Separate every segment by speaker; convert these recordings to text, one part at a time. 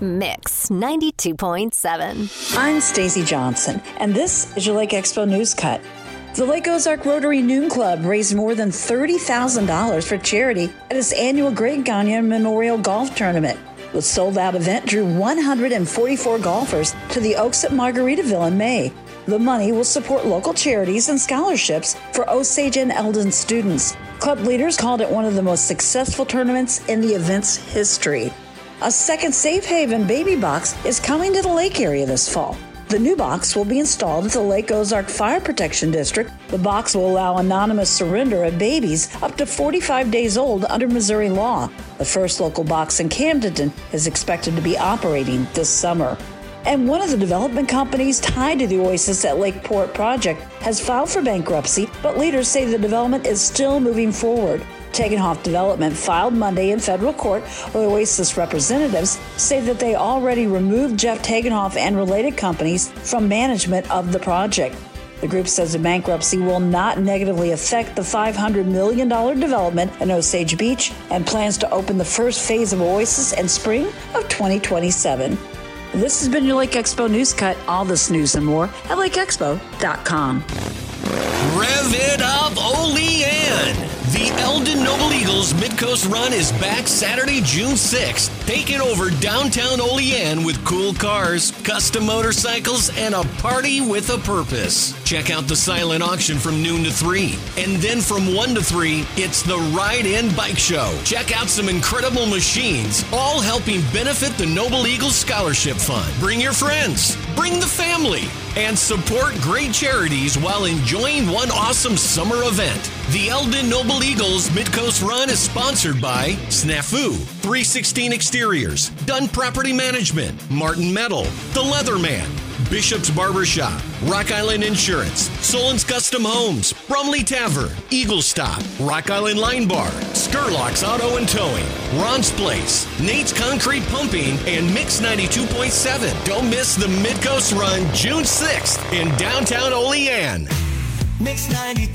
Speaker 1: Mix 92.7.
Speaker 2: I'm Stacy Johnson, and this is your Lake Expo News Cut. The Lake Ozark Rotary Noon Club raised more than $30,000 for charity at its annual Greg Gagne Memorial Golf Tournament. The sold-out event drew 144 golfers to the Oaks at Margaritaville in May. The money will support local charities and scholarships for Osage and Eldon students. Club leaders called it one of the most successful tournaments in the event's history. A second Safe Haven baby box is coming to the lake area this fall. The new box will be installed at the Lake Ozark Fire Protection District. The box will allow anonymous surrender of babies up to 45 days old under Missouri law. The first local box in Camden is expected to be operating this summer. And one of the development companies tied to the Oasis at Lakeport project has filed for bankruptcy, but leaders say the development is still moving forward. Tagenhoff Development filed Monday in federal court, where Oasis representatives say that they already removed Jeff Tagenhoff and related companies from management of the project. The group says the bankruptcy will not negatively affect the $500 million development in Osage Beach and plans to open the first phase of Oasis in spring of 2027. This has been your Lake Expo News Cut. All this news and more at lakeexpo.com.
Speaker 3: Rev it up, Olean! The Eldon Noble Eagles Midcoast Run is back Saturday, June 6th, taking over downtown Olean with cool cars, custom motorcycles, and a party with a purpose. Check out the silent auction from noon to 3. And then from 1 to 3, it's the Ride-In Bike Show. Check out some incredible machines, all helping benefit the Noble Eagles Scholarship Fund. Bring your friends, bring the family, and support great charities while enjoying one awesome summer event. The Eldon Noble Eagles Midcoast Run is sponsored by Snafu, 316 Exteriors, Dunn Property Management, Martin Metal, The Leatherman, Bishop's Barbershop, Rock Island Insurance, Solon's Custom Homes, Brumley Tavern, Eagle Stop, Rock Island Line Bar, Skurlock's Auto and Towing, Ron's Place, Nate's Concrete Pumping, and Mix 92.7. Don't miss the Midcoast Run June 6th in downtown Olean.
Speaker 4: Mix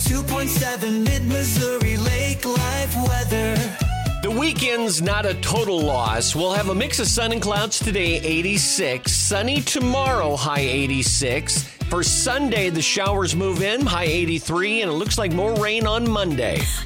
Speaker 4: 92.7 Mid-Missouri Lake Life weather.
Speaker 3: The weekend's not a total loss. We'll have a mix of sun and clouds today, 86. Sunny tomorrow, high 86. For Sunday, the showers move in, high 83, and it looks like more rain on Monday.